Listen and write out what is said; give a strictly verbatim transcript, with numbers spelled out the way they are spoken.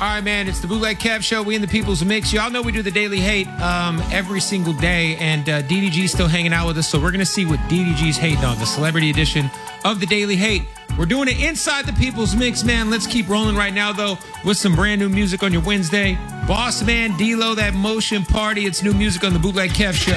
All right, man, it's the Bootleg Kev Show. We in the People's Mix. Y'all know we do the Daily Hate um, every single day, and uh, D D G's still hanging out with us, so we're going to see what D D G's hating on, the celebrity edition of the Daily Hate. We're doing it inside the People's Mix, man. Let's keep rolling right now, though, with some brand new music on your Wednesday. Boss Man, D-Lo, That Motion Party. It's new music on the Bootleg Kev Show.